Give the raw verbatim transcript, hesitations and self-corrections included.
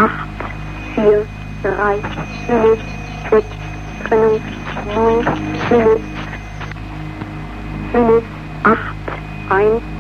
acht, vier, drei, minus, sechs, Trennung, neun, minus, minus, acht, eins,